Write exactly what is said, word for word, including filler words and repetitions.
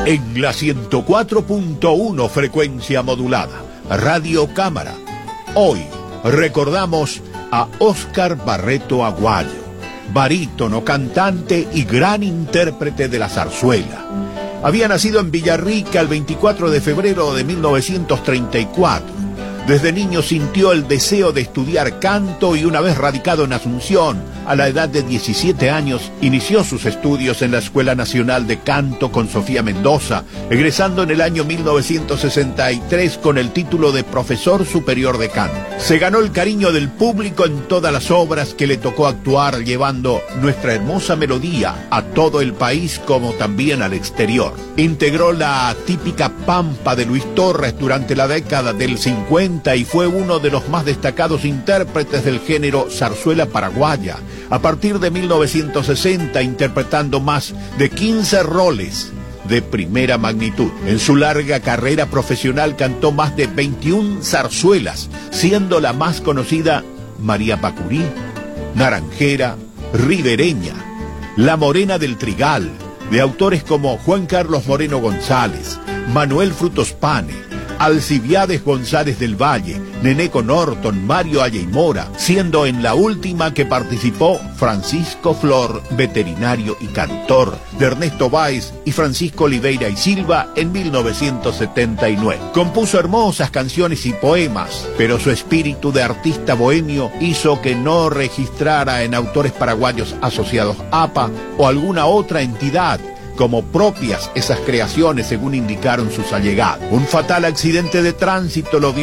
En la ciento cuatro punto uno frecuencia modulada, Radio Cámara. Hoy recordamos a Óscar Barreto Aguayo, barítono, cantante y gran intérprete de la zarzuela. Había nacido en Villarrica el veinticuatro de febrero de mil novecientos treinta y cuatro. Desde niño sintió el deseo de estudiar canto y una vez radicado en Asunción, a la edad de diecisiete años, inició sus estudios en la Escuela Nacional de Canto con Sofía Mendoza, egresando en el año mil novecientos sesenta y tres con el título de Profesor Superior de Canto. Se ganó el cariño del público en todas las obras que le tocó actuar, llevando nuestra hermosa melodía a todo el país como también al exterior. Integró la típica Pampa de Luis Torres durante la década del cincuenta y fue uno de los más destacados intérpretes del género zarzuela paraguaya, a partir de mil novecientos sesenta interpretando más de quince roles de primera magnitud. En su larga carrera profesional cantó más de veintiuna zarzuelas, siendo la más conocida María Pacurí, Naranjera, Ribereña, La Morena del Trigal, de autores como Juan Carlos Moreno González, Manuel Frutos Pane, Alcibiades González del Valle, Neneco Norton, Mario Alleymora, siendo en la última que participó Francisco Flor, veterinario y cantor, de Ernesto Báez y Francisco Oliveira y Silva en mil novecientos setenta y nueve. Compuso hermosas canciones y poemas, pero su espíritu de artista bohemio hizo que no registrara en autores paraguayos asociados A P A o alguna otra entidad como propias esas creaciones, según indicaron sus allegados. Un fatal accidente de tránsito lo dio